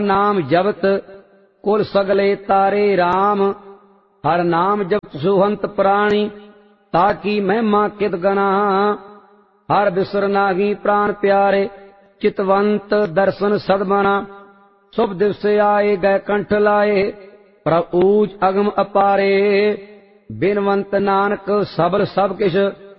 नाम जपत कुल सगले तारे राम। हर नाम जपत सुहंत प्राणी ताकि महिमा कित गना। हर बिसर नागी प्राण प्यारे चितवंत दर्शन सदमना। शुभ दिवस आए गए कंठ लाए प्रभु ऊच अगम अपारे। बिनवंत नानक सबर सब किश